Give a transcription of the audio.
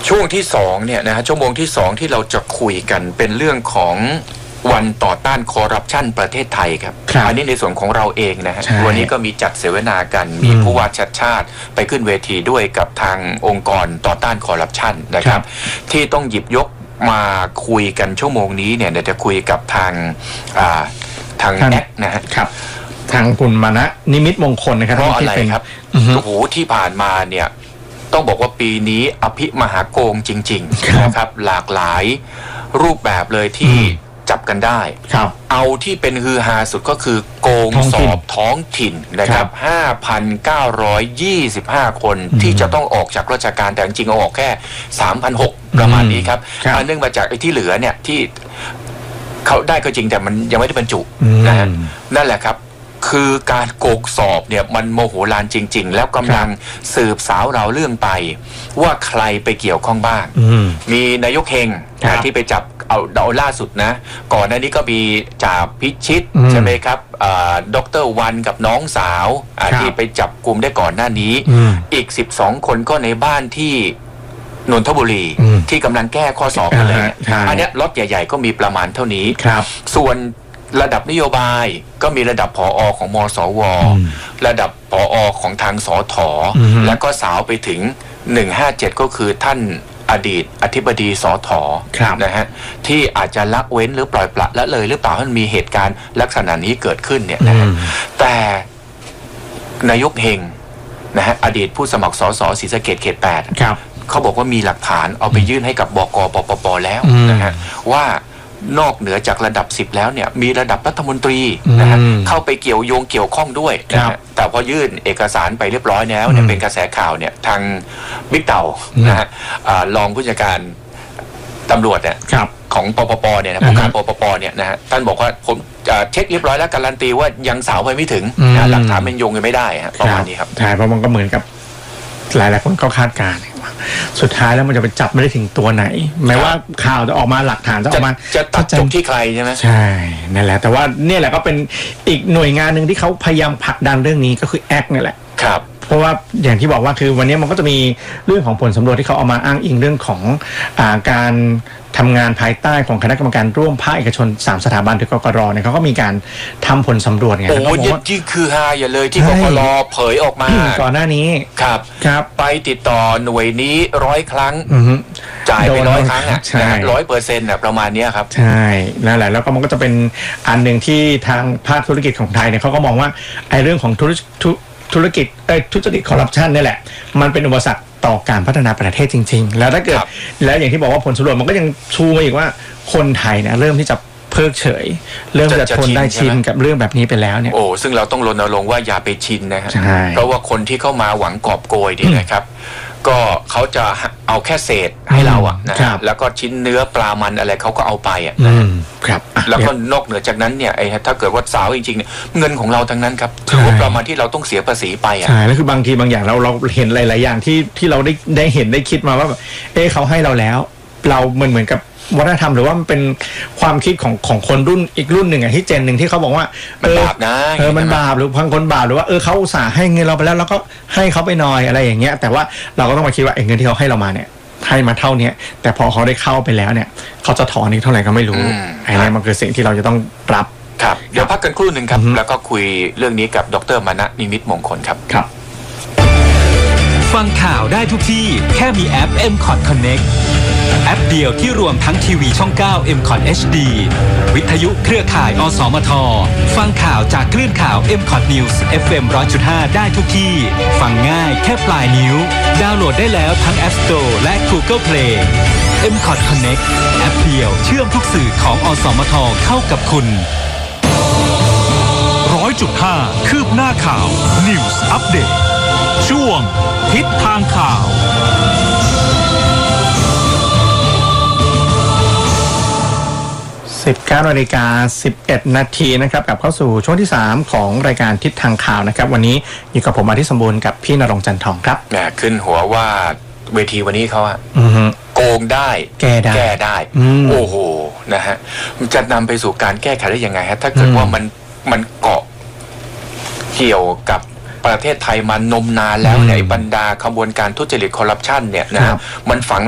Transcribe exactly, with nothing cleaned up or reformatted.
ช่วงที่สองเนี่ยนะฮะชั่วโมงที่สองที่เราจะคุยกันเป็นเรื่องของวันต่อต้านคอร์รัปชันประเทศไทยครับอันนี้ในส่วนของเราเองนะฮะวันนี้ก็มีจัดเสวนากันมีผู้ว่าชัดชาติไปขึ้นเวทีด้วยกับทางองค์กรต่อต้านคอร์รัปชันนะครับที่ต้องหยิบยกมาคุยกันชั่วโมงนี้เนี่ยจะคุยกับทางทางแอคนะฮะครับทางคุณมานะนิมิตมงคลนะครับเพราะอะไรครับโอ้โหที่ผ่านมาเนี่ยต้องบอกว่าปีนี้อภิมหาโกงจริงๆนะครับหลากหลายรูปแบบเลยที่จับกันได้เอาที่เป็นฮือฮาสุดก็คือโกงสอบท้องถิ่นนะครับ ห้าพันเก้าร้อยยี่สิบห้า คนที่จะต้องออกจากราชการแต่จริงๆเอาออกแค่ สามพันหกร้อย ประมาณนี้ครับเนื่องมาจากไอ้ที่เหลือเนี่ยที่เขาได้ก็จริงแต่มันยังไม่ได้บรรจุนะฮะนั่นแหละครับคือการโกงสอบเนี่ยมันโมโหลานจริงๆแล้วกำลังสืบสาวเราเรื่องไปว่าใครไปเกี่ยวข้องบ้างมีนายกเฮงที่ไปจับเอาเอาล่าสุดนะก่อนหน้านี้ก็มีจ่าพิชิตใช่ไหมครับดร.วันกับน้องสาวที่ไปจับกลุ่มได้ก่อนหน้านี้อีกสิบสองคนก็ในบ้านที่นนทบุรีที่กำลังแก้ข้อสอบกันเลยอันนี้ล็อตใหญ่ๆก็มีประมาณเท่านี้ส่วนระดับนโยบายก็มีระดับผอ.ของมสว.ระดับผอ.ของทางสถ.แล้วก็สาวไปถึงหนึ่งห้าเจ็ดก็คือท่านอดีตอธิบดีสถ.นะฮะที่อาจจะละเว้นหรือปล่อยปละละเลยหรือเปล่ามันมีเหตุการณ์ลักษณะนี้เกิดขึ้นเนี่ยนะฮะแต่นายกเฮงนะฮะอดีตผู้สมัครสสศรีสะเกษเขตแปดเขาบอกว่ามีหลักฐานเอาไปยื่นให้กับบก.ปปป.แล้วนะฮะว่านอกเหนือจากระดับสิบแล้วเนี่ยมีระดับรัฐมนตรีนะฮะเข้าไปเกี่ยวโยงเกี่ยวข้องด้วยนะฮะแต่พอยื่นเอกสารไปเรียบร้อยแล้วเนี่ยเป็นกระแสข่าวเนี่ยทางบิ๊กเต่านะฮะรองผู้จัดการตำรวจเนี่ยของปปปเนี่ยนะผู้การปปปเนี่ยนะฮะท่านบอกว่าผมเช็คเรียบร้อยแล้วการันตีว่ายังสาวไปไม่ถึงหลักฐานมันโยงกันไม่ได้ประมาณนี้ครับใช่เพราะมันก็เหมือนกับหลายหลายคนก็คาดการณ์สุดท้ายแล้วมันจะไปจับไม่ได้ถึงตัวไหนแม้ว่าข่าวจะออกมาหลักฐานจะออกมาจะตัดจบที่ใครใช่ไหมใช่นั่นแหละแต่ว่าเนี่ยแหละก็เป็นอีกหน่วยงานหนึ่งที่เขาพยายามผลักดันเรื่องนี้ก็คือแอคนี่แหละครับเพราะว่าอย่างที่บอกว่าคือวันนี้มันก็จะมีเรื่องของผลสำรวจที่เขาเอามาอ้างอิงเรื่องของอ่าการทำงานภายใต้ของคณะกรรมการร่วมภาคเอกชนสามสถาบันหรือกกรเนี่ยเขาก็มีการทำผลสำรวจไงโอ้ยยิ่งคือฮาอย่าเลยที่กกรเผยออกมาก่อนหน้านี้ครับครับไปติดต่อหน่วยนี้ร้อยครั้งจ่ายไปร้อยครั้งอ่ะร้อยเปอร์เซ็นต์อ่ะประมาณนี้ครับใช่นั่นแหละแล้วก็มันก็จะเป็นอันหนึ่งที่ทางภาคธุรกิจของไทยเนี่ยเขาก็มองว่าไอ้เรื่องของธุรธุรกิจเอ้ยทุจริตคอร์รัปชันนี่แหละมันเป็นอุปสรรคต่อการพัฒนาประเทศจริงๆแล้วถ้าเกิดแล้วอย่างที่บอกว่าผลสำรวจมันก็ยังชูมาอีกว่าคนไทยเนี่ยเริ่มที่จะเพิกเฉยเริ่มจะทนได้ชินกับเรื่องแบบนี้ไปแล้วเนี่ยโอ้ซึ่งเราต้องรณรงค์ว่าอย่าไปชินนะครับเพราะว่าคนที่เข้ามาหวังกอบโกยดีนะครับก็เขาจะเอาแค่เศษให้เราอ่ะนะแล้วก็ชิ้นเนื้อปลามันอะไรเขาก็เอาไปอ่ะนะครับแล้วก็นอกเหนือจากนั้นเนี่ยไอ้ถ้าเกิดว่าสาวจริงๆเนี่ยเงินของเราทั้งนั้นครับถือว่าประมาณที่เราต้องเสียภาษีไปอ่ะใช่แล้วคือบางทีบางอย่างเราเราเห็นหลายๆอย่างที่ที่เราได้ได้เห็นได้คิดมาว่าแบบเอ๊ะเขาให้เราแล้วเราเหมือนเหมือนกับวัฒนธรรมหรือว่ามันเป็นความคิดของของคนรุ่นอีกรุ่นหนึ่งอ่ะที่เจนหนึ่งที่เขาบอกว่ามันบาปนะเออมันบาปหรือบางคนบาปหรือว่าเออเขาอุตส่าห์ให้เงินเราไปแล้วแล้วก็ให้เขาไปหน่อยอะไรอย่างเงี้ยแต่ว่าเราก็ต้องมาคิดว่าไอ้เงินที่เขาให้เรามาเนี่ยให้มาเท่านี้แต่พอเขาได้เข้าไปแล้วเนี่ยเขาจะถอนอีกเท่าไหร่ก็ไม่รู้ไอ้นี่มันคือสิ่งที่เราจะต้องรับครับเดี๋ยวพักกันครู่หนึ่งครับแล้วก็คุยเรื่องนี้กับดร.มานะนิมิตมงคลครับครับฟังข่าวได้ทุกที่แค่มีแอป เอ็ม คอท Connect แอปเดียวที่รวมทั้งทีวีช่องเก้า เอ็ม คอท เอช ดี วิทยุเครือข่ายอสมทฟังข่าวจากคลื่นข่าว เอ็ม คอท News เอฟ เอ็ม หนึ่งร้อยจุดห้า ได้ทุกที่ฟังง่ายแค่ปลายนิ้วดาวน์โหลดได้แล้วทั้ง App Store และ Google Play เอ็ม คอท Connect แอปเดียวเชื่อมทุกสื่อของอสมทเข้ากับคุณ หนึ่งร้อยจุดห้า คืบหน้าข่าว News Update ช่วงทิศทางข่าวสิบเก้านาฬิกาสิบเอ็ดนาทีนะครับกลับเข้าสู่ช่วงที่สามของรายการทิศทางข่าวนะครับวันนี้อยู่กับผมอาทิตย์สมบูรณ์กับพี่ณรงค์จันทร์ทองครับแหมขึ้นหัวว่าเวทีวันนี้เขาอะโกงได้แก้ได้แก้ได้โอ้โหนะฮะจะนำไปสู่การแก้ไขได้ยังไงฮะถ้าเกิดว่ามันมันเกาะเกี่ยวกับประเทศไทยมานมนานแล้วในบรรดาขบวนการทุจริตคอร์รัปชันเนี่ยนะมันฝัง